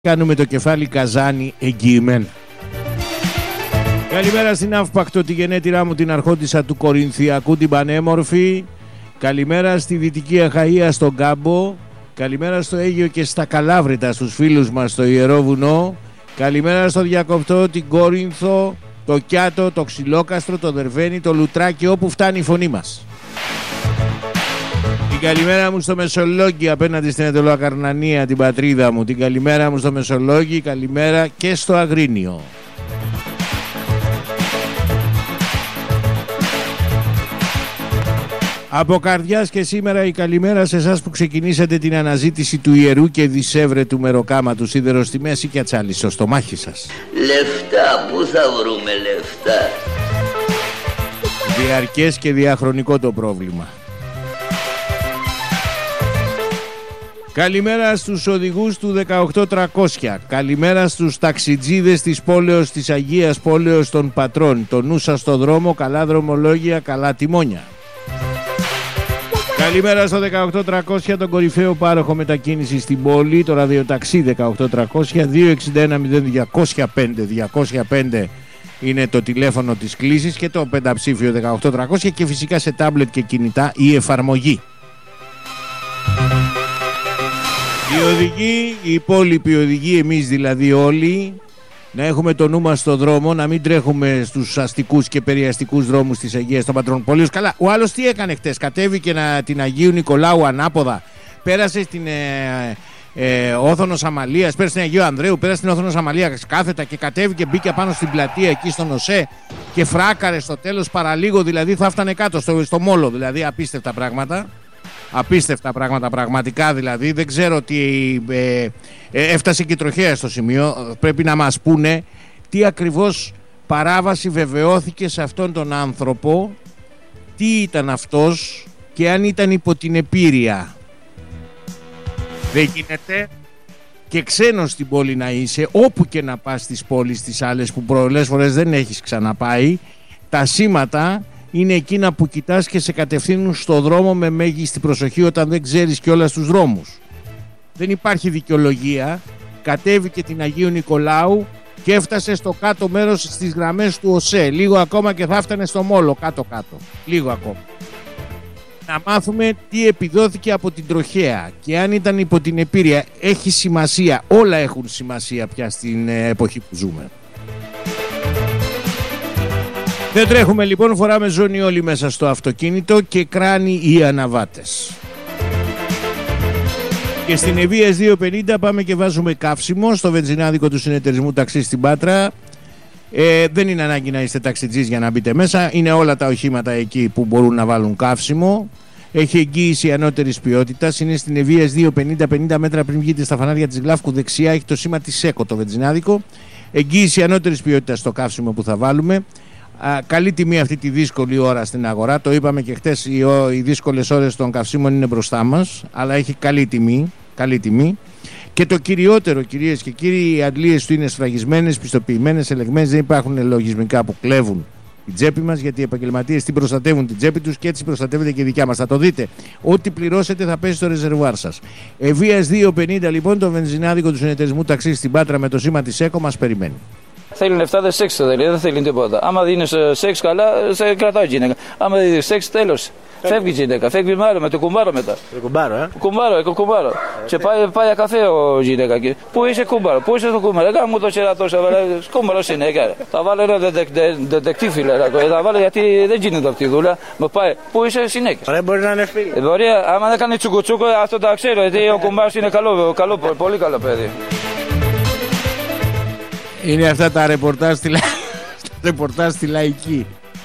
Κάνουμε το κεφάλι καζάνι εγγυημένα. Καλημέρα στην Αύπακτο, τη γενέτειρά μου, την αρχόντισσα του Κορινθιακού, την πανέμορφη. Καλημέρα στη Δυτική Αχαΐα, στον Κάμπο. Καλημέρα στο Αίγιο και στα Καλάβρητα, στους φίλους μας στο Ιερό Βουνό. Καλημέρα στο Διακοπτό, την Κόρινθο, το Κιάτο, το Ξυλόκαστρο, το Δερβένι, το Λουτράκι, όπου φτάνει η φωνή μας. Την καλημέρα μου στο Μεσολόγγι, απέναντι στην Ετωλοακαρνανία, την πατρίδα μου. Την καλημέρα μου στο Μεσολόγγι, καλημέρα και στο Αγρίνιο. Από καρδιάς και σήμερα η καλημέρα σε εσάς που ξεκινήσατε την αναζήτηση του ιερού και δισεύρετου μεροκάματου σίδερο στη μέση και ατσάλι στο στομάχι σας. Λεφτά, πού θα βρούμε λεφτά? Διαρκές και διαχρονικό το πρόβλημα. Καλημέρα στους οδηγούς του 18300. Καλημέρα στους ταξιτζίδες της πόλεως, της Αγίας Πόλεως των Πατρών. Το νου σας στο δρόμο, καλά δρομολόγια, καλά τιμόνια. Καλημέρα στο 18300, τον κορυφαίο πάροχο μετακίνησης στην πόλη, το ραδιοταξί 18300, 261-0205 είναι το τηλέφωνο της κλήσης και το πενταψήφιο 18300 και φυσικά σε τάμπλετ και κινητά η εφαρμογή. Οι οδηγοί, οι υπόλοιποι οδηγοί, εμείς δηλαδή όλοι, να έχουμε το νου μας στο δρόμο, να μην τρέχουμε στους αστικούς και περιαστικούς δρόμους της Αγίας των Πατρών Πολίους. Καλά, ο άλλος τι έκανε χτες? Κατέβηκε την Αγίου Νικολάου ανάποδα, πέρασε στην Όθωνος Αμαλίας, πέρασε στην Αγίου Ανδρέου, πέρασε στην Όθωνος Αμαλίας κάθετα και κατέβηκε, μπήκε πάνω στην πλατεία εκεί στον ΟΣΕ και φράκαρε στο τέλος παραλίγο, δηλαδή θα έφτανε κάτω στο μόλο, δηλαδή απίστευτα πράγματα. Απίστευτα πράγματα πραγματικά, δηλαδή δεν ξέρω τι έφτασε και τροχαία στο σημείο. Πρέπει να μας πούνε τι ακριβώς παράβαση βεβαιώθηκε σε αυτόν τον άνθρωπο, τι ήταν αυτός και αν ήταν υπό την επίρρεια. Δεν γίνεται και ξένος στην πόλη να είσαι, όπου και να πας στις πόλεις τις άλλες που πολλές φορές δεν έχεις ξαναπάει, τα σήματα είναι εκείνα που κοιτάς και σε κατευθύνουν στο δρόμο με μέγιστη προσοχή όταν δεν ξέρεις κιόλας τους δρόμους. Δεν υπάρχει δικαιολογία. Κατέβηκε την Αγίου Νικολάου και έφτασε στο κάτω μέρος στις γραμμές του ΟΣΕ. Λίγο ακόμα και θα έφτανε στο μόλο κάτω-κάτω. Λίγο ακόμα. Να μάθουμε τι επιδόθηκε από την τροχαία και αν ήταν υπό την επίρρεια. Έχει σημασία. Όλα έχουν σημασία πια στην εποχή που ζούμε. Δεν τρέχουμε λοιπόν, φοράμε ζώνη όλοι μέσα στο αυτοκίνητο και κράνη οι αναβάτες. Και στην Ευβοίας 250 πάμε και βάζουμε καύσιμο στο βενζινάδικο του συνεταιρισμού ταξί στην Πάτρα. Δεν είναι ανάγκη να είστε ταξιτζής για να μπείτε μέσα. Είναι όλα τα οχήματα εκεί που μπορούν να βάλουν καύσιμο. Έχει εγγύηση ανώτερης ποιότητας. Είναι στην Ευβοίας 250, 50 μέτρα πριν βγείτε στα φανάρια της Γλάφκου δεξιά. Έχει το σήμα της ΕΚΟ το βενζινάδικο. Εγγύηση ανώτερης ποιότητας στο καύσιμο που θα βάλουμε. Καλή τιμή αυτή τη δύσκολη ώρα στην αγορά. Το είπαμε και χτες, οι δύσκολες ώρες των καυσίμων είναι μπροστά μας, αλλά έχει καλή τιμή. Και το κυριότερο, κυρίες και κύριοι, οι αντλίες του είναι σφραγισμένες, πιστοποιημένες, ελεγμένες. Δεν υπάρχουν λογισμικά που κλέβουν την τσέπη μας, γιατί οι επαγγελματίες την προστατεύουν την τσέπη τους και έτσι προστατεύεται και η δικιά μας. Θα το δείτε. Ό,τι πληρώσετε θα πέσει στο ρεζερβουάρ σας. Ευβοίας 250 λοιπόν, το βενζινάδικο του συνεταιρισμού ταξί στην Πάτρα με το σήμα της ΕΚΟ μας περιμένει. Θέλει λεφτά, δεν σεξ θέλει, δεν θέλει τίποτα. Άμα δίνει σεξ καλά, σε κρατάει η γυναίκα. Άμα δίνει σεξ, τέλος. Φεύγει η γυναίκα, φεύγει με το κουμπάρο μετά. Το κουμπάρο, Κουμπάρο. Και πάει για καφέ η γυναίκα εκεί. Πού είσαι κουμπάρο, πού είσαι το κουμπάρο? Έκανα μου το σειρά τόσο, κουμπάρο είναι, έκανε. Θα βάλω ένα δεντεκτή φίλε, θα βάλω γιατί δεν γίνεται αυτή η δουλειά. Με πάει, πού είσαι συνέχεια. Δεν μπορεί να είναι φίλη. Μπορεί, άμα δεν κάνει τσουκουτσούκο, αυτό το ξέρω, γιατί ο κουμπάρος είναι πολύ καλό παιδί. Είναι αυτά τα ρεπορτάζ στη Λαϊκή.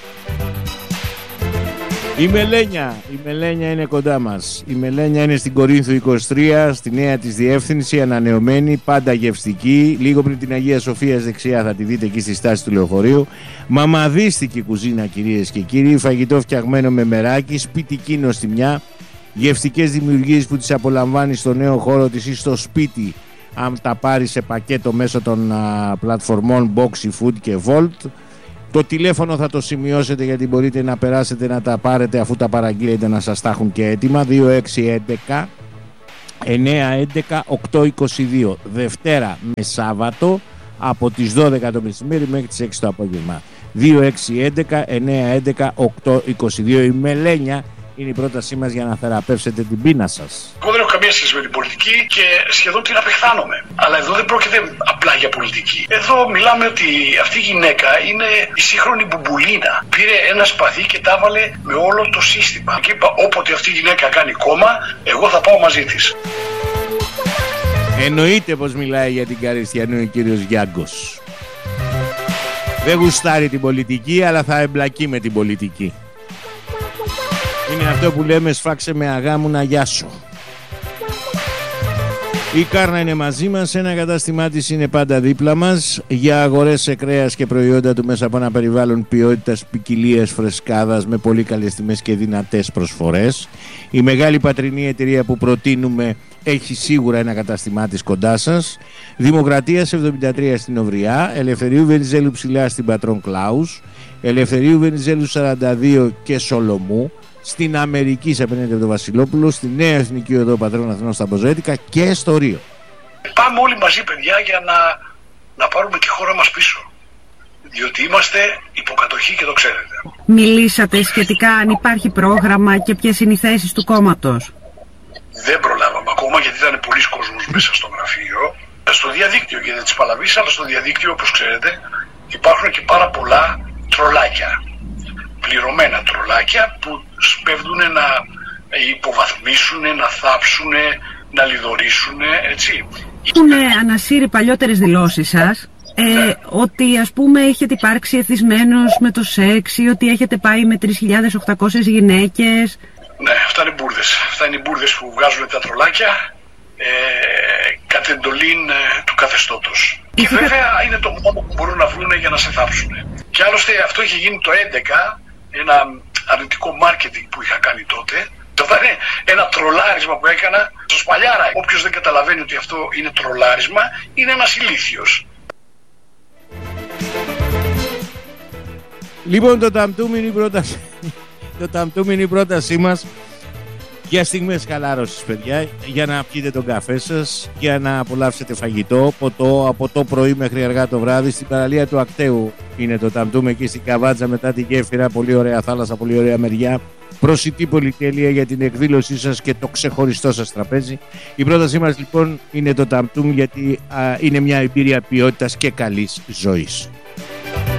Η Μελένια είναι κοντά μας. Η Μελένια είναι στην Κορίνθου 23, στη νέα της διεύθυνση, ανανεωμένη, πάντα γευστική. Λίγο πριν την Αγία Σοφίας δεξιά θα τη δείτε εκεί στη στάση του λεωφορείου. Μαμαδίστικη κουζίνα, κυρίες και κύριοι. Φαγητό φτιαγμένο με μεράκι, σπιτική νοστιμιά. Γευστικές δημιουργίες που τις απολαμβάνει στο νέο χώρο της ή στο σπίτι, αν τα πάρει σε πακέτο μέσω των πλατφορμών Boxy Food και Volt. Το τηλέφωνο θα το σημειώσετε γιατί μπορείτε να περάσετε να τα πάρετε αφού τα παραγγείλετε, να σας τα έχουν και έτοιμα. 2611 9-11, 8-22. Δευτέρα με Σάββατο από τις 12 το μεσημέρι μέχρι τις 6 το απόγευμα. 2-6-11, 9-11, 8-22. Η Μελένια είναι η πρότασή μας για να θεραπεύσετε την πείνα σας. Εγώ δεν έχω καμία σχέση με την πολιτική και σχεδόν την απεχθάνομαι. Αλλά εδώ δεν πρόκειται απλά για πολιτική. Εδώ μιλάμε ότι αυτή η γυναίκα είναι η σύγχρονη μπουμπουλίνα. Πήρε ένα σπαθί και τα έβαλε με όλο το σύστημα. Και είπα, όποτε αυτή η γυναίκα κάνει κόμμα, εγώ θα πάω μαζί της. Εννοείται πως μιλάει για την Καριστιανού ο κύριος Γιάγκος. Δεν γουστάρει την πολιτική, αλλά θα εμπλακεί με την πολιτική. Είναι αυτό που λέμε σφάξε με αγάμου να γιάσω. Η Κάρνα είναι μαζί μας, ένα κατάστημά της είναι πάντα δίπλα μας για αγορές σε κρέας και προϊόντα του μέσα από ένα περιβάλλον ποιότητας, ποικιλίας, φρεσκάδας με πολύ καλές τιμές και δυνατές προσφορές. Η μεγάλη πατρινή εταιρεία που προτείνουμε έχει σίγουρα ένα κατάστημά της κοντά σας. Δημοκρατίας 73 στην Ωβριά, Ελευθερίου Βενιζέλου ψηλά στην Πατρών Κλάους, Ελευθερίου Βενιζέλου 42 και Σολομού, στην Αμερική απέναντι από το Βασιλόπουλο, στη Νέα Εθνική Οδό Πατρών Αθηνών στα Μποζέτικα και στο Ρίο. Πάμε όλοι μαζί, παιδιά, για να πάρουμε τη χώρα μας πίσω. Διότι είμαστε υποκατοχή και το ξέρετε. Μιλήσατε σχετικά αν υπάρχει πρόγραμμα και ποιες είναι οι θέσεις του κόμματος? Δεν προλάβαμε ακόμα γιατί ήταν πολλοί κόσμος μέσα στο γραφείο. Στο διαδίκτυο και δεν τις παλαβείς, αλλά στο διαδίκτυο, όπως ξέρετε, υπάρχουν και πάρα πολλά τρολάκια. Πληρωμένα τρολάκια που σπέβδουν να υποβαθμίσουν, να θάψουν, να λιδωρήσουν, έτσι. Έχουν ανασύρει παλιότερες δηλώσεις σας, ότι ας πούμε έχετε υπάρξει εθισμένος με το σεξ ή ότι έχετε πάει με 3.800 γυναίκες. Ναι, αυτά είναι μπουρδες. Αυτά είναι οι μπουρδες που βγάζουν τα τρολάκια κατ' εντολήν του καθεστώτος. Και βέβαια είναι το μόνο που μπορούν να βρουν για να σε θάψουν. Και άλλωστε αυτό είχε γίνει το 2011, ένα αρνητικό μάρκετινγκ που είχα κάνει τότε. Αυτό είναι ένα τρολάρισμα που έκανα στο Σπαλιάρα. Όποιος δεν καταλαβαίνει ότι αυτό είναι τρολάρισμα, είναι ένας ηλίθιος. Λοιπόν, το ταμτούμ είναι η πρότασή μας για στιγμές χαλάρωσης, παιδιά, για να πιείτε τον καφέ σας, για να απολαύσετε φαγητό, ποτό, από το πρωί μέχρι αργά το βράδυ. Στην παραλία του Ακταίου είναι το ταμτούμ, εκεί στην Καβάτζα μετά την γέφυρα, πολύ ωραία θάλασσα, πολύ ωραία μεριά. Προσιτή πολυτέλεια για την εκδήλωσή σας και το ξεχωριστό σας τραπέζι. Η πρότασή μας λοιπόν είναι το ταμτούμ, γιατί είναι μια εμπειρία ποιότητας και καλής ζωής.